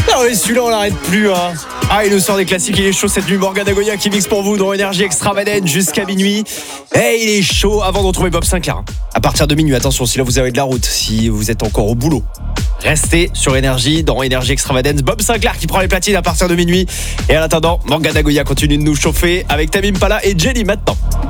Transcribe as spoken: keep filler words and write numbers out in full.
Ah ouais, celui-là on l'arrête plus hein. Ah, il nous sort des classiques, il est chaud cette nuit. Morgane Agoya qui mixe pour vous dans Énergie Extravagance jusqu'à minuit. Et il est chaud avant de retrouver Bob Sinclair. À partir de minuit, attention, si là vous avez de la route, si vous êtes encore au boulot, restez sur Énergie dans Énergie Extravagance. Bob Sinclair qui prend les platines à partir de minuit. Et en attendant, Morgane Agoya continue de nous chauffer avec Tamim Pala et Jenny maintenant.